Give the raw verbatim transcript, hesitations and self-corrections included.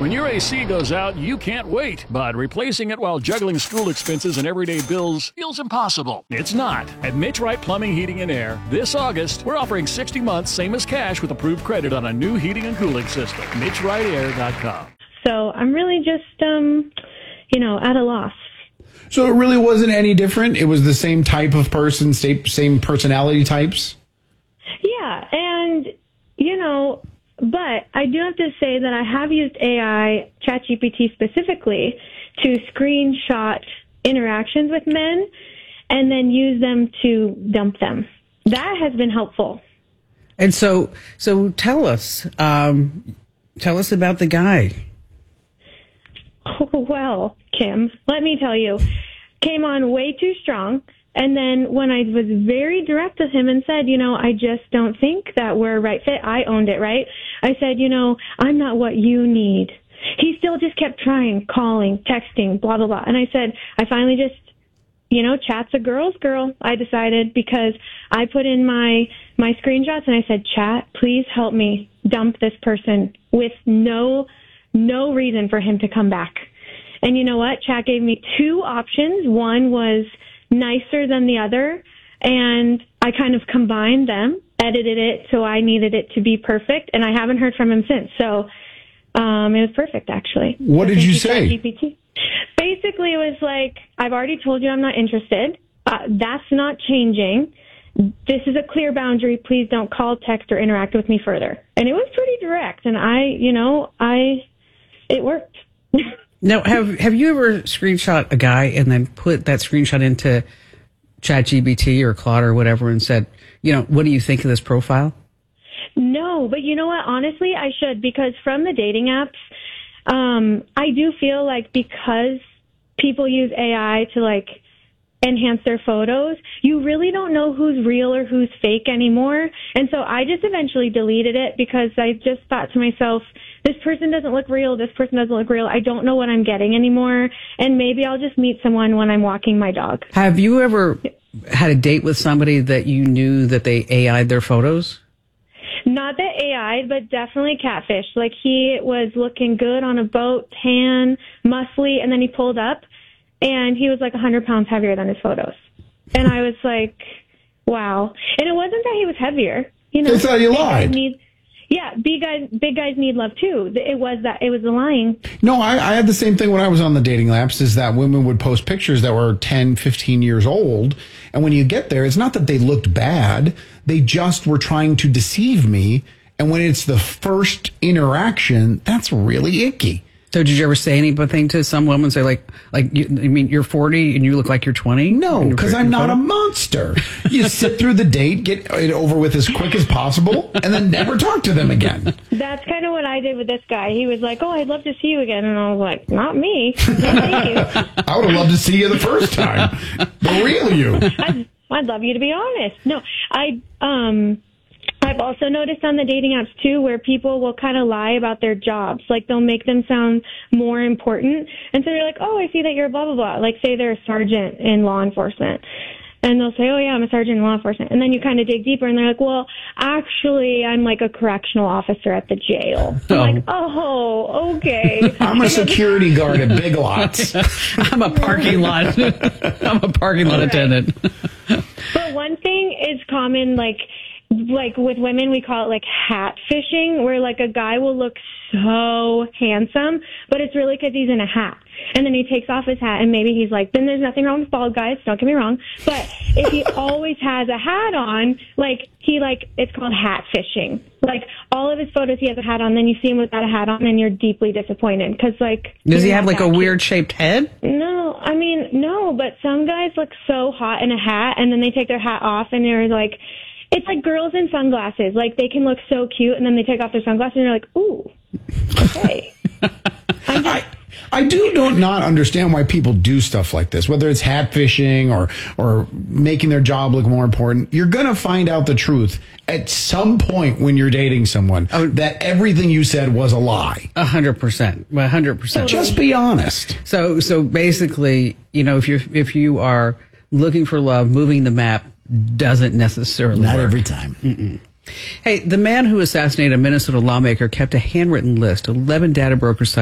When your A C goes out, you can't wait, but replacing it while juggling school expenses and everyday bills feels impossible. It's not. At Mitch Wright Plumbing, Heating, and Air, this August, we're offering sixty months, same as cash, with approved credit on a new heating and cooling system. Mitch Wright Air dot com. So I'm really just, um, you know, at a loss. So it really wasn't any different? It was the same type of person, same personality types? Yeah, and, you know... But I do have to say that I have used A I, ChatGPT specifically, to screenshot interactions with men and then use them to dump them. That has been helpful. And so, so tell us, um, tell us about the guy. Oh, well, Kim, let me tell you, came on way too strong. And then when I was very direct with him and said, you know, I just don't think that we're a right fit, I owned it, right? I said, you know, I'm not what you need. He still just kept trying, calling, texting, blah, blah, blah. And I said, I finally just, you know, chat's a girl's girl, I decided, because I put in my, my screenshots and I said, chat, please help me dump this person with no, no reason for him to come back. And you know what? Chat gave me two options. One was nicer than the other, and I kind of combined them, edited it so I needed it to be perfect, and I haven't heard from him since. So um, it was perfect, actually. What so did you say? G P T. Basically, it was like, I've already told you I'm not interested. Uh, that's not changing. This is a clear boundary. Please don't call, text, or interact with me further. And it was pretty direct, and I, you know, I, it worked. Now, have have you ever screenshot a guy and then put that screenshot into ChatGPT or Claude or whatever and said, you know, what do you think of this profile? No, but you know what? Honestly, I should, because from the dating apps, um, I do feel like because people use A I to like enhance their photos, you really don't know who's real or who's fake anymore. And so I just eventually deleted it because I just thought to myself, this person doesn't look real, this person doesn't look real, I don't know what I'm getting anymore, and maybe I'll just meet someone when I'm walking my dog. Have you ever had a date with somebody that you knew that they A I'd their photos? Not that A I'd, but definitely catfish. Like, he was looking good on a boat, tan, muscly, and then he pulled up, and he was like one hundred pounds heavier than his photos. And I was like, wow. And it wasn't that he was heavier. You know, they thought you big lied. guys need, yeah, big guys, big guys need love too. It was that, it was the lying. No, I, I had the same thing when I was on the dating apps, is that women would post pictures that were ten, fifteen years old. And when you get there, it's not that they looked bad. They just were trying to deceive me. And when it's the first interaction, that's really icky. So did you ever say anything to some woman, say like, like you, I mean, you're forty and you look like you're twenty? No, because I'm not a monster. You sit through the date, get it over with as quick as possible, and then never talk to them again. That's kind of what I did with this guy. He was like, oh, I'd love to see you again. And I was like, not me. Thank you. I would have loved to see you the first time. The real you. I'd, I'd love you to be honest. No, I, um... I've also noticed on the dating apps, too, where people will kind of lie about their jobs. Like, they'll make them sound more important. And so they're like, oh, I see that you're blah, blah, blah. Like, say they're a sergeant in law enforcement. And they'll say, oh, yeah, I'm a sergeant in law enforcement. And then you kind of dig deeper, and they're like, well, actually, I'm like a correctional officer at the jail. I'm Oh. like, oh, okay. I'm a security guard at Big Lots. I'm a parking lot. I'm a parking lot Right. attendant. But one thing is common, like, like with women, we call it like hat fishing, where like a guy will look so handsome, but it's really because he's in a hat. And then he takes off his hat, and maybe he's like, then there's nothing wrong with bald guys, don't get me wrong. But if he always has a hat on, like, he like, it's called hat fishing. Like, all of his photos, he has a hat on, then you see him without a hat on, and you're deeply disappointed. Because, like... Does he have like a that cute. weird-shaped head? No, I mean, no, but some guys look so hot in a hat, and then they take their hat off, and they're like... It's like girls in sunglasses. Like, they can look so cute, and then they take off their sunglasses, and you're like, ooh, okay. I'm just, I, I do don't not understand why people do stuff like this, whether it's hat fishing or, or making their job look more important. You're going to find out the truth at some point when you're dating someone, Oh. that everything you said was a lie. A hundred percent. A hundred percent. Just be honest. So, so basically, you know, if you if you are looking for love, moving the map doesn't necessarily Not work. every time. Mm-mm. Hey, the man who assassinated a Minnesota lawmaker kept a handwritten list. eleven data brokers